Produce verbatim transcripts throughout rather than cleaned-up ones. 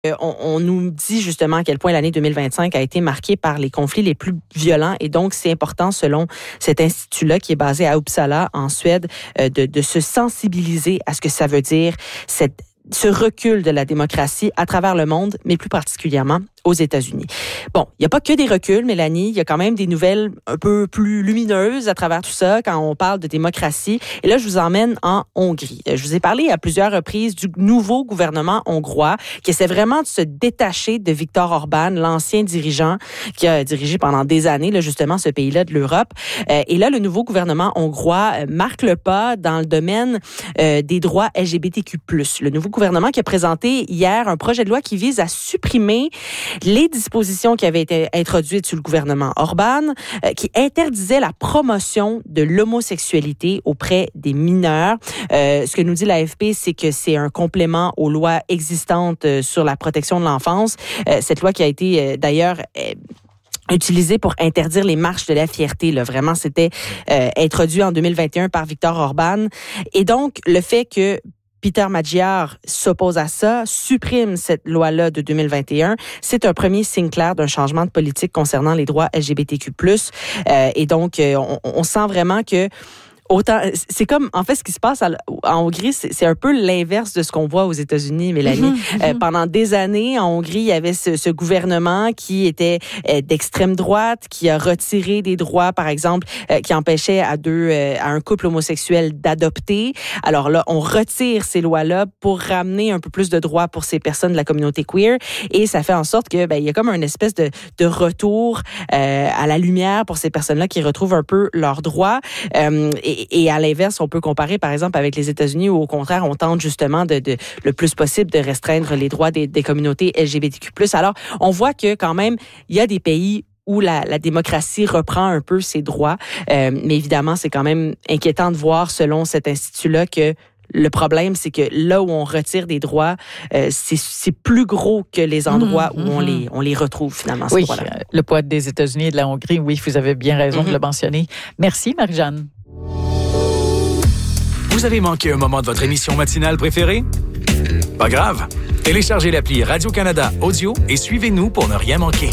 On, on nous dit justement à quel point l'année deux mille vingt-cinq a été marquée par les conflits les plus violents et donc c'est important selon cet institut-là qui est basé à Uppsala en Suède de, de se sensibiliser à ce que ça veut dire cette ce recul de la démocratie à travers le monde, mais plus particulièrement aux États-Unis. Bon, il n'y a pas que des reculs, Mélanie, il y a quand même des nouvelles un peu plus lumineuses à travers tout ça quand on parle de démocratie. Et là, je vous emmène en Hongrie. Je vous ai parlé à plusieurs reprises du nouveau gouvernement hongrois qui essaie vraiment de se détacher de Viktor Orban, l'ancien dirigeant qui a dirigé pendant des années là, justement ce pays-là de l'Europe. Et là, le nouveau gouvernement hongrois marque le pas dans le domaine des droits L G B T Q plus. Le nouveau gouvernement qui a présenté hier un projet de loi qui vise à supprimer les dispositions qui avaient été introduites sous le gouvernement Orban, euh, qui interdisaient la promotion de l'homosexualité auprès des mineurs. Euh, ce que nous dit l'A F P, c'est que c'est un complément aux lois existantes euh, sur la protection de l'enfance. Euh, cette loi qui a été euh, d'ailleurs euh, utilisé pour interdire les marches de la fierté. Là. Vraiment, c'était euh, introduit en deux mille vingt et un par Viktor Orban. Et donc, le fait que Peter Magyar s'oppose à ça, supprime cette loi-là de deux mille vingt et un. C'est un premier signe clair d'un changement de politique concernant les droits L G B T Q plus. Euh, et donc, euh, on, on sent vraiment que autant, c'est comme, en fait, ce qui se passe à, en Hongrie, c'est, c'est un peu l'inverse de ce qu'on voit aux États-Unis, Mélanie. Mm-hmm. Euh, pendant des années, en Hongrie, il y avait ce, ce gouvernement qui était euh, d'extrême droite, qui a retiré des droits, par exemple, euh, qui empêchait à deux, euh, à un couple homosexuel d'adopter. Alors là, on retire ces lois-là pour ramener un peu plus de droits pour ces personnes de la communauté queer, et ça fait en sorte que, ben, il y a comme une espèce de, de retour euh, à la lumière pour ces personnes-là qui retrouvent un peu leurs droits. Euh, et, Et à l'inverse, on peut comparer, par exemple, avec les États-Unis où, au contraire, on tente justement de, de le plus possible de restreindre les droits des, des communautés L G B T Q plus. Alors, on voit que quand même, il y a des pays où la, la démocratie reprend un peu ses droits. Euh, mais évidemment, c'est quand même inquiétant de voir, selon cet institut-là, que le problème, c'est que là où on retire des droits, euh, c'est, c'est plus gros que les endroits mmh, où mmh. on les on les retrouve finalement. Oui, euh, le poids des États-Unis et de la Hongrie, oui, vous avez bien raison mmh. de le mentionner. Merci, Marie-Jeanne. Vous avez manqué un moment de votre émission matinale préférée? Pas grave. Téléchargez l'appli Radio-Canada Audio et suivez-nous pour ne rien manquer.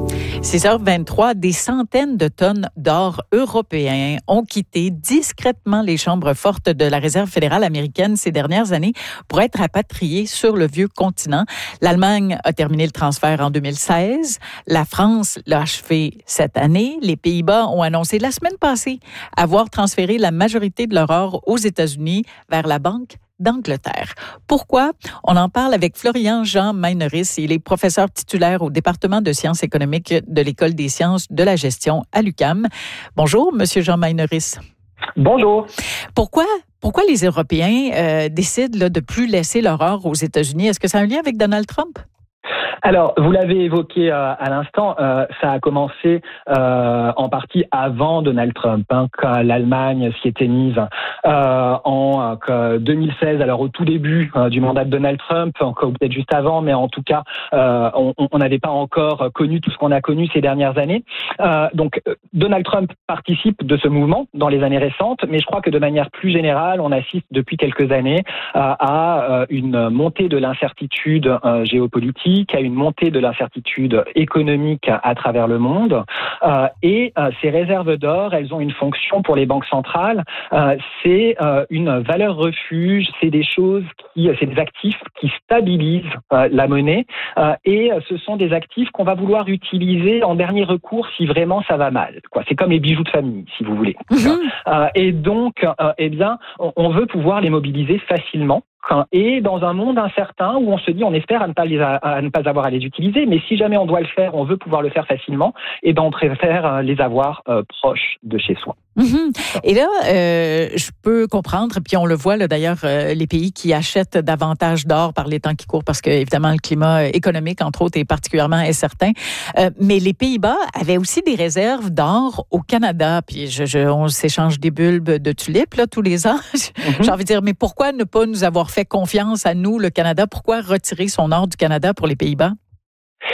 six heures vingt-trois, des centaines de tonnes d'or européen ont quitté discrètement les chambres fortes de la Réserve fédérale américaine ces dernières années pour être rapatriées sur le vieux continent. L'Allemagne a terminé le transfert en deux mille seize. La France l'a achevé cette année. Les Pays-Bas ont annoncé la semaine passée avoir transféré la majorité de leur or aux États-Unis vers la Banque d'Angleterre. Pourquoi? On en parle avec Florian Jean Meineris. Il est professeur titulaire au département de sciences économiques de l'École des sciences de la gestion à l'U Q A M. Bonjour, Monsieur Jean Meineris. Bonjour. Pourquoi, pourquoi les Européens euh, décident là, de plus laisser leur or aux États-Unis? Est-ce que ça a un lien avec Donald Trump? Alors, vous l'avez évoqué euh, à l'instant, euh, ça a commencé euh, en partie avant Donald Trump, hein, quand l'Allemagne s'y était mise euh, en euh, deux mille seize, alors au tout début euh, du mandat de Donald Trump, encore ou peut-être juste avant, mais en tout cas, euh, on n'avait pas encore connu tout ce qu'on a connu ces dernières années. Euh, donc, Donald Trump participe de ce mouvement dans les années récentes, mais je crois que de manière plus générale, on assiste depuis quelques années euh, à euh, une montée de l'incertitude euh, géopolitique, à une montée de l'incertitude économique à travers le monde. Euh, et euh, ces réserves d'or, elles ont une fonction pour les banques centrales. Euh, c'est euh, une valeur refuge, c'est des choses qui, c'est des actifs qui stabilisent euh, la monnaie. Euh, et euh, ce sont des actifs qu'on va vouloir utiliser en dernier recours si vraiment ça va mal. Quoi. C'est comme les bijoux de famille, si vous voulez. Mmh. Euh, et donc, euh, eh bien, on, on veut pouvoir les mobiliser facilement. Et dans un monde incertain où on se dit on espère à ne pas les à, à ne pas avoir à les utiliser, mais si jamais on doit le faire, on veut pouvoir le faire facilement, et ben on préfère les avoir euh, proches de chez soi. Mm-hmm. Et là, euh, je peux comprendre, puis on le voit là, d'ailleurs, euh, les pays qui achètent davantage d'or par les temps qui courent, parce que évidemment le climat économique, entre autres, est particulièrement incertain. Euh, mais les Pays-Bas avaient aussi des réserves d'or au Canada, puis je, je, on s'échange des bulbes de tulipes là tous les ans. Mm-hmm. J'ai envie de dire, mais pourquoi ne pas nous avoir fait confiance à nous, le Canada? Pourquoi retirer son or du Canada pour les Pays-Bas?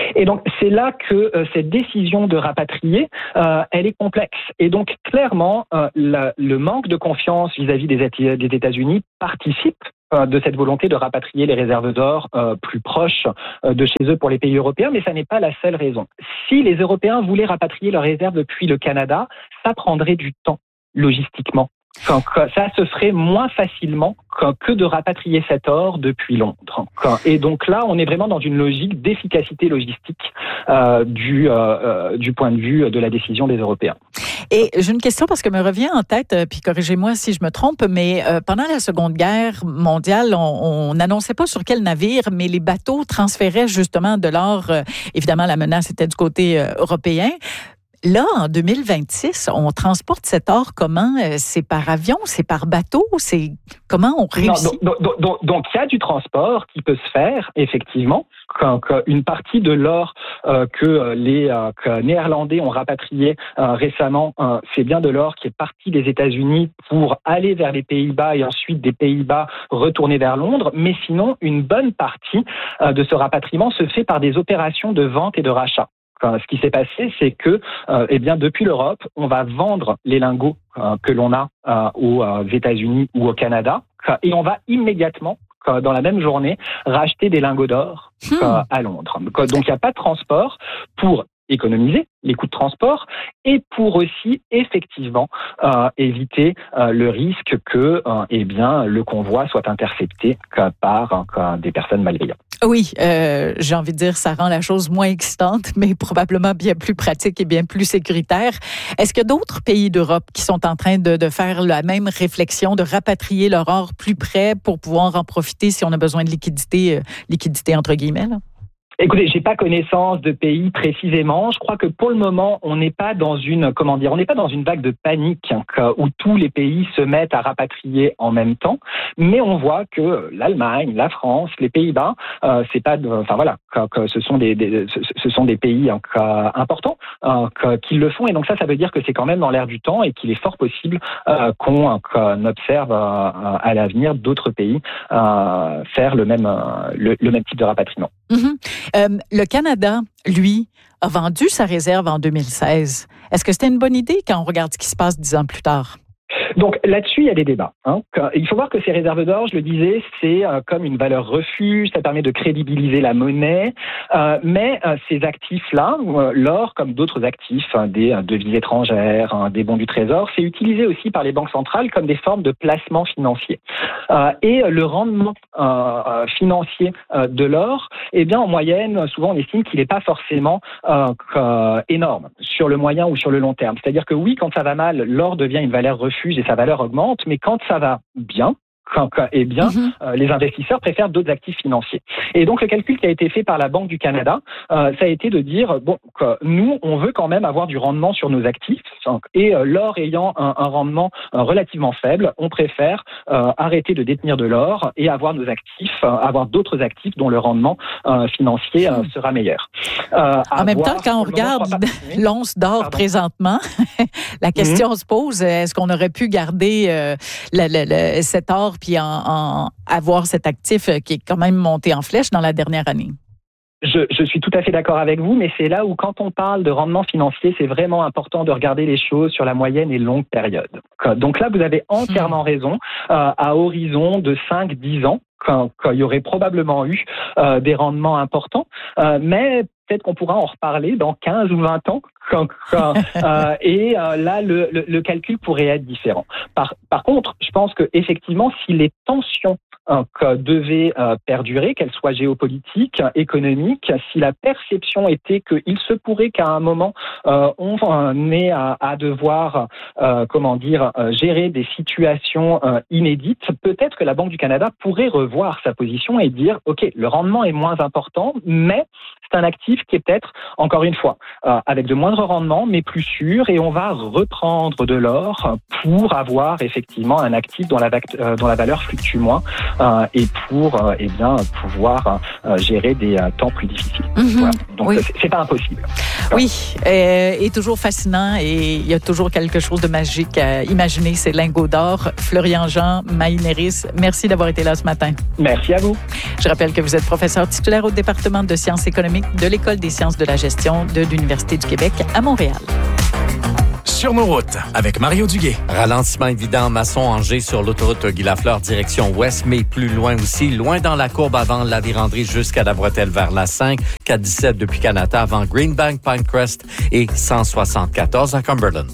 Et donc, c'est là que euh, cette décision de rapatrier, euh, elle est complexe. Et donc, clairement, euh, la, le manque de confiance vis-à-vis des, des États-Unis participe euh, de cette volonté de rapatrier les réserves d'or euh, plus proches euh, de chez eux pour les pays européens, mais ça n'est pas la seule raison. Si les Européens voulaient rapatrier leurs réserves depuis le Canada, ça prendrait du temps, logistiquement. Donc, ça se ferait moins facilement que de rapatrier cet or depuis Londres. Et donc là, on est vraiment dans une logique d'efficacité logistique euh, du, euh, du point de vue de la décision des Européens. Et j'ai une question parce que me revient en tête, puis corrigez-moi si je me trompe, mais euh, pendant la Seconde Guerre mondiale, on n'annonçait pas sur quel navire, mais les bateaux transféraient justement de l'or. Euh, évidemment, la menace était du côté euh, européen. Là, en deux mille vingt-six, on transporte cet or comment? C'est par avion? C'est par bateau? C'est comment on réussit? Non, donc, donc, donc, il y a du transport qui peut se faire, effectivement. Quand, quand une partie de l'or euh, que les euh, que Néerlandais ont rapatrié euh, récemment, euh, c'est bien de l'or qui est parti des États-Unis pour aller vers les Pays-Bas et ensuite des Pays-Bas retourner vers Londres. Mais sinon, une bonne partie euh, de ce rapatriement se fait par des opérations de vente et de rachat. Ce qui s'est passé, c'est que, euh, eh bien, depuis l'Europe, on va vendre les lingots euh, que l'on a euh, aux euh, États-Unis ou au Canada, et on va immédiatement, euh, dans la même journée, racheter des lingots d'or euh, hmm. à Londres. Donc, il n'y a pas de transport pour économiser les coûts de transport et pour aussi effectivement euh, éviter euh, le risque que euh, eh bien le convoi soit intercepté euh, par euh, des personnes malveillantes. Oui, euh, j'ai envie de dire ça rend la chose moins excitante, mais probablement bien plus pratique et bien plus sécuritaire. Est-ce que d'autres pays d'Europe qui sont en train de, de faire la même réflexion, de rapatrier leur or plus près pour pouvoir en profiter si on a besoin de liquidité, euh, liquidité entre guillemets, là? Écoutez, j'ai pas connaissance de pays précisément. Je crois que pour le moment, on n'est pas dans une, comment dire, on n'est pas dans une vague de panique hein, où tous les pays se mettent à rapatrier en même temps. Mais on voit que l'Allemagne, la France, les Pays-Bas, euh, c'est pas, de, enfin voilà, que, que ce sont des, des, ce sont des pays hein, importants euh, qui le font. Et donc ça, ça veut dire que c'est quand même dans l'air du temps et qu'il est fort possible euh, qu'on, qu'on observe euh, à l'avenir d'autres pays euh, faire le même, euh, le, le même type de rapatriement. Mm-hmm. Euh, le Canada, lui, a vendu sa réserve en deux mille seize. Est-ce que c'était une bonne idée quand on regarde ce qui se passe dix ans plus tard? Donc là-dessus, il y a des débats. Hein. Il faut voir que ces réserves d'or, je le disais, c'est euh, comme une valeur refuge, ça permet de crédibiliser la monnaie, euh, mais euh, ces actifs-là, euh, l'or comme d'autres actifs, hein, des euh, devises étrangères, hein, des bons du trésor, c'est utilisé aussi par les banques centrales comme des formes de placement financier. Euh, et le rendement euh, financier euh, de l'or, eh bien en moyenne, souvent on estime qu'il n'est pas forcément euh, euh, énorme sur le moyen ou sur le long terme. C'est-à-dire que oui, quand ça va mal, l'or devient une valeur refuge et sa valeur augmente, mais quand ça va bien, quand, eh bien, mm-hmm. euh, les investisseurs préfèrent d'autres actifs financiers. Et donc, le calcul qui a été fait par la Banque du Canada, euh, ça a été de dire, bon, que nous, on veut quand même avoir du rendement sur nos actifs, et euh, l'or ayant un, un rendement euh, relativement faible, on préfère euh, arrêter de détenir de l'or et avoir nos actifs, euh, avoir d'autres actifs dont le rendement euh, financier euh, sera meilleur. Euh, en même temps, quand on regarde l'once d'or Pardon. présentement, la question mm-hmm. se pose, est-ce qu'on aurait pu garder euh, le, le, le, cet or puis en, en avoir cet actif qui est quand même monté en flèche dans la dernière année? Je, je suis tout à fait d'accord avec vous, mais c'est là où, quand on parle de rendement financier, c'est vraiment important de regarder les choses sur la moyenne et longue période. Donc là, vous avez entièrement mmh. raison. Euh, à horizon de cinq à dix ans, quand, quand il y aurait probablement eu euh, des rendements importants, euh, mais peut-être qu'on pourra en reparler dans quinze ou vingt ans. Quand, quand, euh, et euh, là, le, le, le calcul pourrait être différent. Par, par contre, je pense que effectivement, si les tensions euh, devaient euh, perdurer, qu'elles soient géopolitiques, économiques, si la perception était qu'il se pourrait qu'à un moment euh, on ait à, à devoir, euh, comment dire, euh, gérer des situations euh, inédites, peut-être que la Banque du Canada pourrait revoir sa position et dire, ok, le rendement est moins important, mais c'est un actif qui est peut-être, encore une fois, euh, avec de moindres rendements, mais plus sûr, et on va reprendre de l'or pour avoir effectivement un actif dont la, euh, dont la valeur fluctue moins euh, et pour euh, eh bien, pouvoir euh, gérer des euh, temps plus difficiles. Mmh, voilà. Donc, oui. c'est, c'est pas impossible. Oui, euh, et toujours fascinant et il y a toujours quelque chose de magique à imaginer, ces lingots d'or. Florian Jean, Maïnéris, merci d'avoir été là ce matin. Merci à vous. Je rappelle que vous êtes professeur titulaire au département de sciences économiques de l'École des sciences de la gestion de l'Université du Québec à Montréal. Sur nos routes, avec Mario Duguay. Ralentissement évident, Masson-Angers sur l'autoroute Guy-Lafleur, direction ouest, mais plus loin aussi, loin dans la courbe avant la Vérandrie jusqu'à la bretelle vers la cinq, quatre dix-sept depuis Canada avant Greenbank, Pinecrest et cent soixante-quatorze à Cumberland.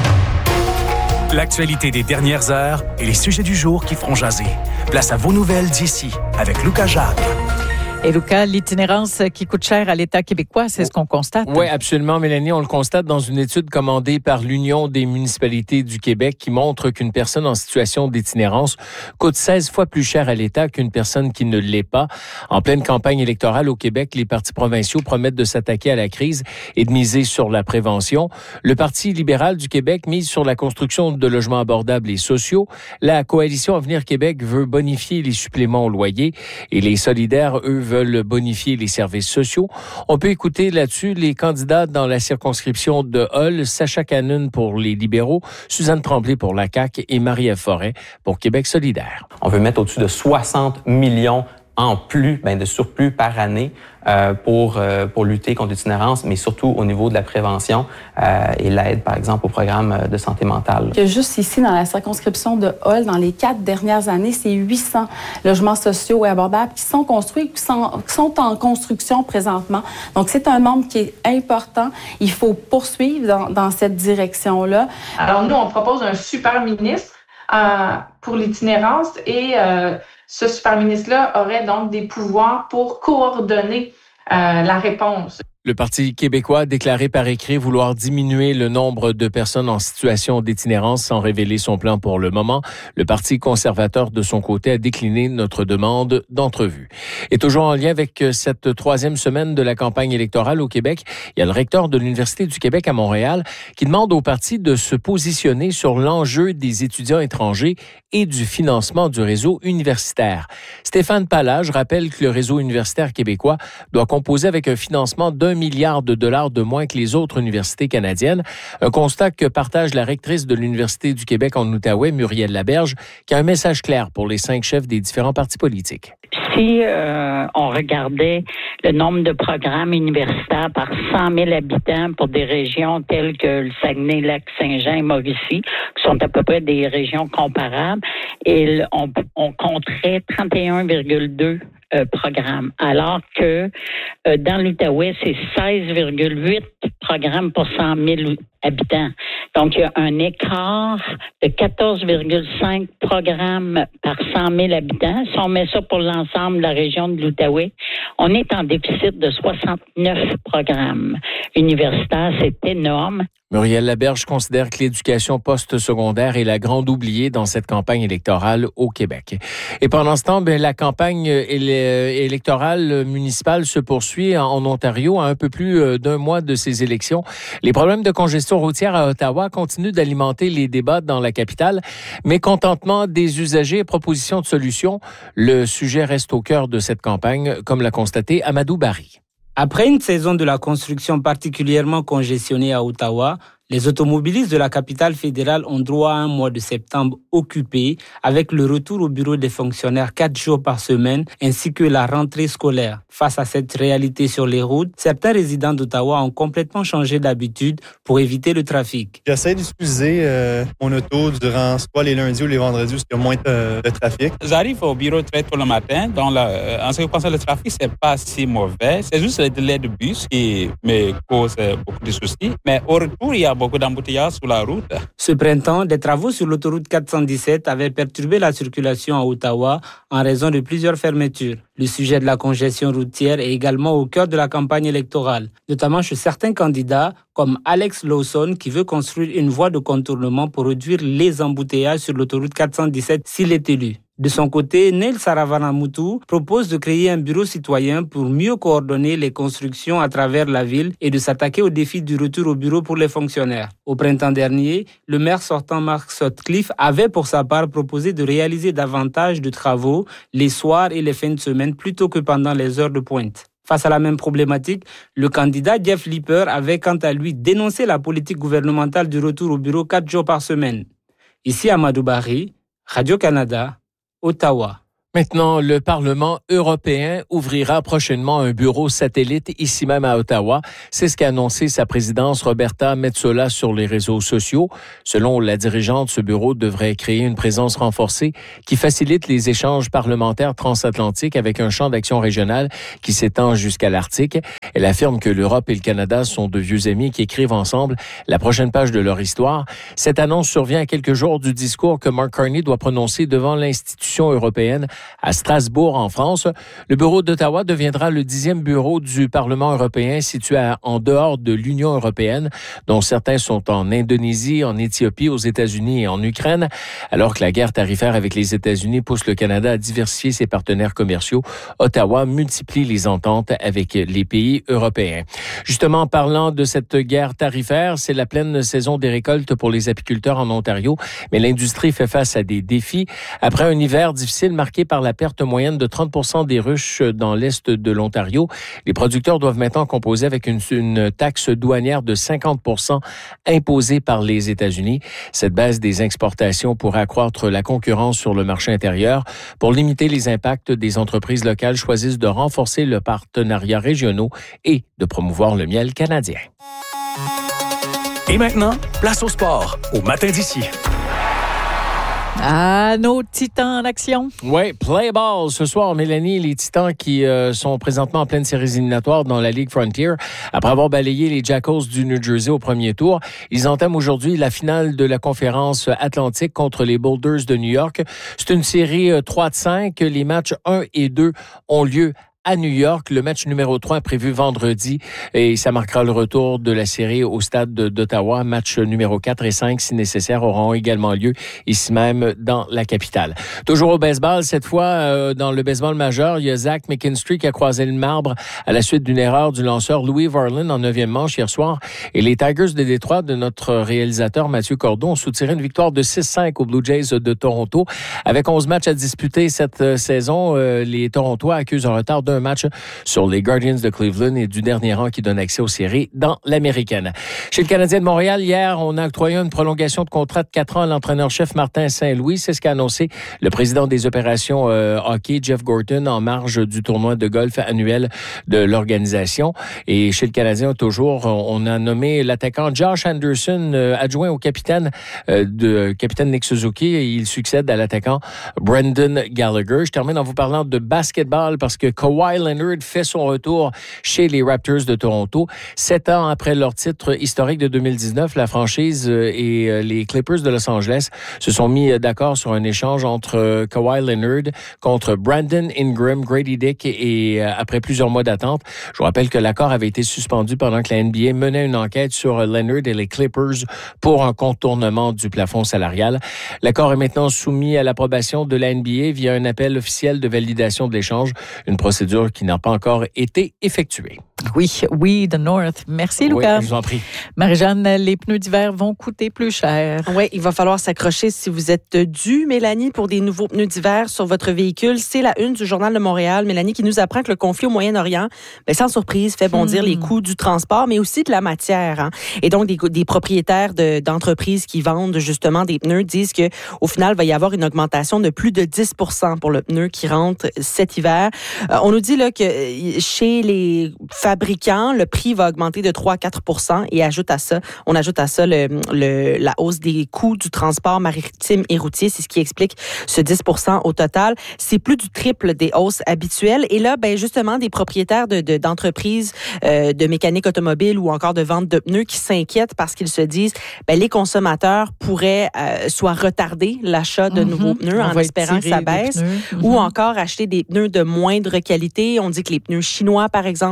L'actualité des dernières heures et les sujets du jour qui feront jaser. Place à vos nouvelles d'ici, avec Lucas Jacques. Et Lucas, l'itinérance qui coûte cher à l'État québécois, c'est ce qu'on constate? Oui, absolument, Mélanie. On le constate dans une étude commandée par l'Union des municipalités du Québec qui montre qu'une personne en situation d'itinérance coûte seize fois plus cher à l'État qu'une personne qui ne l'est pas. En pleine campagne électorale au Québec, les partis provinciaux promettent de s'attaquer à la crise et de miser sur la prévention. Le Parti libéral du Québec mise sur la construction de logements abordables et sociaux. La coalition Avenir Québec veut bonifier les suppléments au loyer et les solidaires, eux, veulent bonifier les services sociaux. On peut écouter là-dessus les candidats dans la circonscription de Hull, Sacha Cannon pour les libéraux, Suzanne Tremblay pour la C A Q et Marie-Ève Forêt pour Québec solidaire. On veut mettre au-dessus de soixante millions en plus, ben de surplus par année euh, pour euh, pour lutter contre l'itinérance, mais surtout au niveau de la prévention euh, et l'aide, par exemple, au programme de santé mentale. Que juste ici, dans la circonscription de Hull, dans les quatre dernières années, c'est huit cents logements sociaux et abordables qui sont construits, qui sont, qui sont en construction présentement. Donc, c'est un nombre qui est important. Il faut poursuivre dans, dans cette direction-là. Alors, nous, on propose un super ministre euh, pour l'itinérance et euh, ce super ministre-là aurait donc des pouvoirs pour coordonner euh, la réponse. Le Parti québécois a déclaré par écrit vouloir diminuer le nombre de personnes en situation d'itinérance sans révéler son plan pour le moment. Le Parti conservateur, de son côté, a décliné notre demande d'entrevue. Et toujours en lien avec cette troisième semaine de la campagne électorale au Québec, il y a le recteur de l'Université du Québec à Montréal qui demande au parti de se positionner sur l'enjeu des étudiants étrangers et du financement du réseau universitaire. Stéphane Pallage rappelle que le réseau universitaire québécois doit composer avec un financement d'un milliard de dollars de moins que les autres universités canadiennes. Un constat que partage la rectrice de l'Université du Québec en Outaouais, Muriel Laberge, qui a un message clair pour les cinq chefs des différents partis politiques. Si euh, on regardait le nombre de programmes universitaires par cent mille habitants pour des régions telles que le Saguenay, Lac-Saint-Jean et Mauricie, qui sont à peu près des régions comparables, et on, on compterait trente et un virgule deux Euh, programme, alors que euh, dans l'Outaouais, c'est seize virgule huit programmes pour cent mille habitants. Donc, il y a un écart de quatorze virgule cinq programmes par cent mille habitants. Si on met ça pour l'ensemble de la région de l'Outaouais, on est en déficit de soixante-neuf programmes universitaires. C'est énorme. Muriel Laberge considère que l'éducation post-secondaire est la grande oubliée dans cette campagne électorale au Québec. Et pendant ce temps, ben, la campagne électorale municipale se poursuit en Ontario à un peu plus d'un mois de ces élections. Les problèmes de congestion routière à Ottawa continuent d'alimenter les débats dans la capitale, mais contentement des usagers et propositions de solutions, le sujet reste au cœur de cette campagne, comme l'a constaté Amadou Barry. Après une saison de la construction particulièrement congestionnée à Ottawa, les automobilistes de la capitale fédérale ont droit à un mois de septembre occupé avec le retour au bureau des fonctionnaires quatre jours par semaine ainsi que la rentrée scolaire. Face à cette réalité sur les routes, certains résidents d'Ottawa ont complètement changé d'habitude pour éviter le trafic. J'essaie d'utiliser euh, mon auto durant soit les lundis ou les vendredis où il y a moins de, de trafic. J'arrive au bureau très tôt le matin, donc là, en ce qui concerne le trafic, c'est pas si mauvais. C'est juste les délais de bus qui me causent beaucoup de soucis. Mais au retour, il y a beaucoup d'embouteillages sur la route. Ce printemps, des travaux sur l'autoroute quatre cent dix-sept avaient perturbé la circulation à Ottawa en raison de plusieurs fermetures. Le sujet de la congestion routière est également au cœur de la campagne électorale, notamment chez certains candidats comme Alex Lawson qui veut construire une voie de contournement pour réduire les embouteillages sur l'autoroute quatre cent dix-sept s'il est élu. De son côté, Neil Saravanamoutou propose de créer un bureau citoyen pour mieux coordonner les constructions à travers la ville et de s'attaquer au défi du retour au bureau pour les fonctionnaires. Au printemps dernier, le maire sortant Mark Sutcliffe avait pour sa part proposé de réaliser davantage de travaux les soirs et les fins de semaine plutôt que pendant les heures de pointe. Face à la même problématique, le candidat Jeff Lipper avait quant à lui dénoncé la politique gouvernementale du retour au bureau quatre jours par semaine. Ici Amadou Barry, Radio-Canada, Ottawa. Maintenant, le Parlement européen ouvrira prochainement un bureau satellite ici même à Ottawa. C'est ce qu'a annoncé sa présidence Roberta Metsola sur les réseaux sociaux. Selon la dirigeante, ce bureau devrait créer une présence renforcée qui facilite les échanges parlementaires transatlantiques avec un champ d'action régional qui s'étend jusqu'à l'Arctique. Elle affirme que l'Europe et le Canada sont de vieux amis qui écrivent ensemble la prochaine page de leur histoire. Cette annonce survient à quelques jours du discours que Mark Carney doit prononcer devant l'institution européenne à Strasbourg, en France. Le bureau d'Ottawa deviendra le dixième bureau du Parlement européen situé à, en dehors de l'Union européenne, dont certains sont en Indonésie, en Éthiopie, aux États-Unis et en Ukraine. Alors que la guerre tarifaire avec les États-Unis pousse le Canada à diversifier ses partenaires commerciaux, Ottawa multiplie les ententes avec les pays européens. Justement, parlant de cette guerre tarifaire, c'est la pleine saison des récoltes pour les apiculteurs en Ontario, mais l'industrie fait face à des défis. Après un hiver difficile marqué par la perte moyenne de trente pour cent des ruches dans l'est de l'Ontario, les producteurs doivent maintenant composer avec une, une taxe douanière de cinquante pour cent imposée par les États-Unis. Cette baisse des exportations pourrait accroître la concurrence sur le marché intérieur. Pour limiter les impacts, des entreprises locales choisissent de renforcer le partenariat régionaux et de promouvoir le miel canadien. Et maintenant, place au sport, au matin d'ici. Ah, nos Titans en action. Oui, play ball. Ce soir, Mélanie, les Titans qui euh, sont présentement en pleine série éliminatoire dans la Ligue Frontier, après avoir balayé les Jackals du New Jersey au premier tour, ils entament aujourd'hui la finale de la conférence Atlantique contre les Boulders de New York. C'est une série euh, trois de cinq. Les matchs un et deux ont lieu à New York. Le match numéro trois est prévu vendredi et ça marquera le retour de la série au stade d'Ottawa. Match numéro quatre et cinq, si nécessaire, auront également lieu ici même dans la capitale. Toujours au baseball, cette fois, euh, dans le baseball majeur, il y a Zach McKinstry qui a croisé le marbre à la suite d'une erreur du lanceur Louis Varland en neuvième manche hier soir. Et les Tigers de Détroit de notre réalisateur Mathieu Cordon ont soutiré une victoire de six cinq aux Blue Jays de Toronto. Avec onze matchs à disputer cette euh, saison, euh, les Torontois accusent un retard d'un match sur les Guardians de Cleveland et du dernier rang qui donne accès aux séries dans l'Américaine. Chez le Canadien de Montréal, hier, on a octroyé une prolongation de contrat de quatre ans à l'entraîneur-chef Martin Saint-Louis. C'est ce qu'a annoncé le président des opérations euh, hockey, Jeff Gorton, en marge du tournoi de golf annuel de l'organisation. Et chez le Canadien, toujours, on a nommé l'attaquant Josh Anderson, euh, adjoint au capitaine euh, de capitaine Nick Suzuki. Et il succède à l'attaquant Brendan Gallagher. Je termine en vous parlant de basketball parce que Kawhi Leonard fait son retour chez les Raptors de Toronto. Sept ans après leur titre historique de deux mille dix-neuf, la franchise et les Clippers de Los Angeles se sont mis d'accord sur un échange entre Kawhi Leonard contre Brandon Ingram, Grady Dick et après plusieurs mois d'attente. Je vous rappelle que l'accord avait été suspendu pendant que la N B A menait une enquête sur Leonard et les Clippers pour un contournement du plafond salarial. L'accord est maintenant soumis à l'approbation de la N B A via un appel officiel de validation de l'échange, une procédure qui n'a pas encore été effectuée. Oui, oui, the North. Merci, Lucas. Oui, je vous en prie. Marie-Jeanne, les pneus d'hiver vont coûter plus cher. Oui, il va falloir s'accrocher si vous êtes dû, Mélanie, pour des nouveaux pneus d'hiver sur votre véhicule. C'est la une du Journal de Montréal, Mélanie, qui nous apprend que le conflit au Moyen-Orient, bien, sans surprise, fait bondir hmm. les coûts du transport, mais aussi de la matière. Hein. Et donc, des, des propriétaires de, d'entreprises qui vendent justement des pneus disent qu'au final, il va y avoir une augmentation de plus de dix pour cent pour le pneu qui rentre cet hiver. Euh, on nous dit là, que chez les fabricants, le prix va augmenter de trois à quatre pour cent et ajoute à ça, on ajoute à ça le, le, la hausse des coûts du transport maritime et routier. C'est ce qui explique ce dix pour cent au total. C'est plus du triple des hausses habituelles. Et là, ben justement, des propriétaires de, de, d'entreprises euh, de mécanique automobile ou encore de vente de pneus qui s'inquiètent parce qu'ils se disent ben les consommateurs pourraient euh, soit retarder l'achat de mm-hmm. nouveaux pneus on en espérant que ça baisse mm-hmm. ou encore acheter des pneus de moindre qualité. On dit que les pneus chinois, par exemple, ont la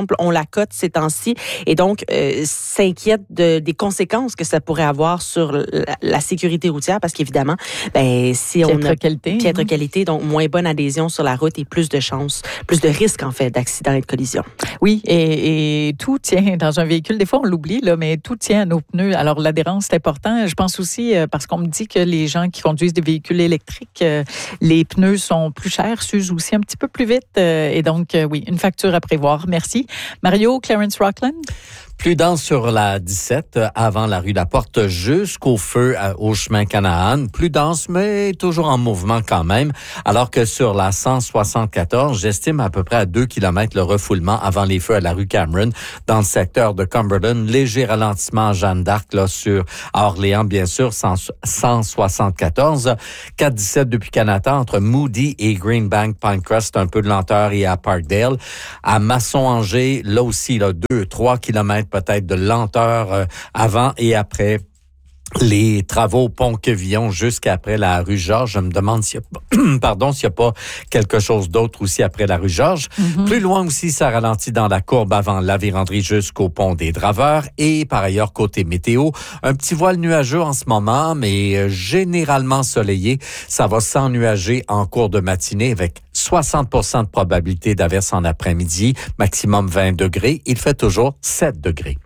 cote ces temps-ci et donc euh, s'inquiète de, des conséquences que ça pourrait avoir sur la, la sécurité routière parce qu'évidemment, ben si on a qualité, piètre qualité, donc moins bonne adhésion sur la route et plus de chances, plus de risques en fait d'accidents et de collisions. Oui, et, et tout tient dans un véhicule. Des fois, on l'oublie là, mais tout tient à nos pneus. Alors l'adhérence c'est important. Je pense aussi euh, parce qu'on me dit que les gens qui conduisent des véhicules électriques, euh, les pneus sont plus chers, s'usent aussi un petit peu plus vite. Euh, et donc, euh, oui, une facture à prévoir. Merci. Mario, Clarence Rockland? Plus dense sur la dix-sept, avant la rue Laporte, jusqu'au feu au chemin Canaan. Plus dense, mais toujours en mouvement quand même. Alors que sur la cent soixante-quatorze, j'estime à peu près à deux kilomètres le refoulement avant les feux à la rue Cameron, dans le secteur de Cumberland. Léger ralentissement à Jeanne d'Arc, là, sur à Orléans, bien sûr, cent soixante-quatorze. quatre dix-sept depuis Canada, entre Moody et Greenbank, Pinecrest, un peu de lenteur, et à Parkdale. À Masson-Angers, là aussi, là, deux, trois kilomètres peut-être de lenteur euh, avant et après les travaux au Pont-Quevillon jusqu'après la rue Georges. Je me demande s'il y a, pardon, s'il y a pas quelque chose d'autre aussi après la rue Georges. Mm-hmm. Plus loin aussi, ça ralentit dans la courbe avant la Vérandrie jusqu'au pont des Draveurs. Et par ailleurs, côté météo, un petit voile nuageux en ce moment, mais généralement soleillé. Ça va s'ennuager en cours de matinée avec soixante pour cent de probabilité d'averse en après-midi, maximum vingt degrés. Il fait toujours sept degrés.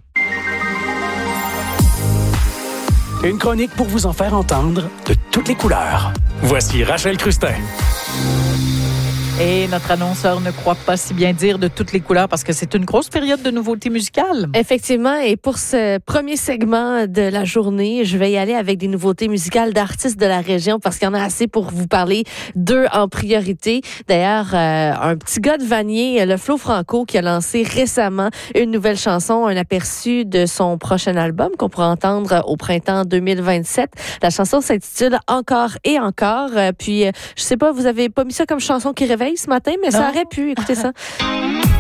Une chronique pour vous en faire entendre de toutes les couleurs. Voici Rachel Crustin. Et notre annonceur ne croit pas si bien dire de toutes les couleurs parce que c'est une grosse période de nouveautés musicales. Effectivement, et pour ce premier segment de la journée, je vais y aller avec des nouveautés musicales d'artistes de la région parce qu'il y en a assez pour vous parler d'eux en priorité. D'ailleurs, euh, un petit gars de Vanier, le Flo Franco, qui a lancé récemment une nouvelle chanson, un aperçu de son prochain album qu'on pourra entendre au printemps deux mille vingt-sept. La chanson s'intitule Encore et encore. Puis, je sais pas, vous avez pas mis ça comme chanson qui réveille ce matin, mais non. Ça aurait pu. Écoutez ça.